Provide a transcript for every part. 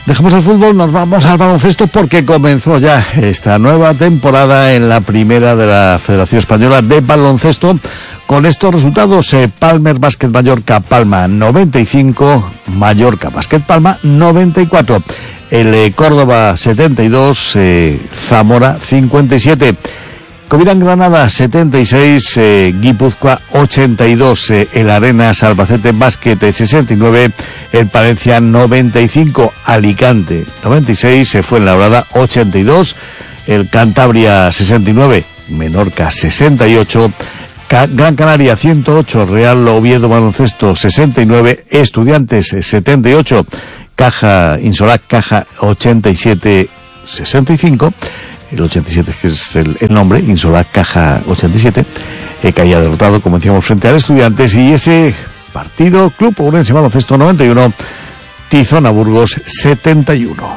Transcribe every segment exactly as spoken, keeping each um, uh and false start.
Dejamos el fútbol, nos vamos al baloncesto porque comenzó ya esta nueva temporada en la primera de la Federación Española de Baloncesto. Con estos resultados, eh, Palmer Basket Mallorca Palma noventa y cinco, Mallorca Basket Palma noventa y cuatro, el eh, Córdoba setenta y dos, eh, Zamora cincuenta y siete. Covirán Granada setenta y seis, eh, Guipúzcoa ochenta y dos, eh, el Arenas Albacete Basket sesenta y nueve, el Palencia noventa y cinco, Alicante noventa y seis, se fue en Labrada ochenta y dos, el Cantabria sesenta y nueve, Menorca sesenta y ocho, Ca- Gran Canaria ciento ocho, Real Oviedo Baloncesto sesenta y nueve, Estudiantes setenta y ocho, Caja Insolac Caja ochenta y siete sesenta y cinco. El ochenta y siete que es el, el nombre, Insolac Caja ochenta y siete, eh, caía derrotado, como decíamos, frente al Estudiantes. Y ese partido, Club Ourense Baloncesto noventa y uno, Tizona Burgos setenta y uno.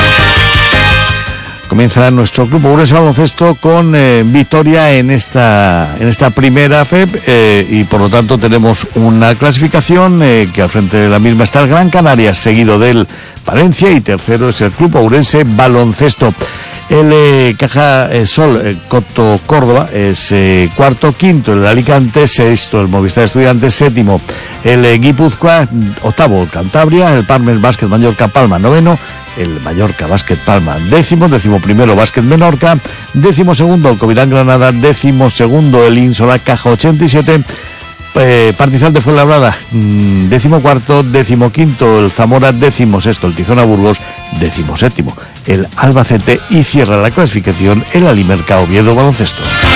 Comienza nuestro Club Ourense Baloncesto con eh, victoria en esta en esta primera F E P, eh, y por lo tanto tenemos una clasificación eh, que al frente de la misma está el Gran Canaria, seguido del Valencia, y tercero es el Club Ourense Baloncesto. El eh, Caja eh, Sol eh, Coto Córdoba es eh, cuarto, quinto el Alicante, sexto el Movistar Estudiantes, séptimo el eh, Guipúzcoa, octavo el Cantabria, el Palmer Basket Mallorca Palma noveno, el Mallorca Basket Palma décimo, décimo primero Basket Menorca, décimo segundo el Covirán Granada, décimo segundo el Insolac Caja ochenta y siete, eh, Partizan de Fuenlabrada mmm, décimo cuarto, décimo quinto el Zamora, décimo sexto el Tizona Burgos, décimo séptimo el Albacete, y cierra la clasificación el Alimerca Oviedo Baloncesto.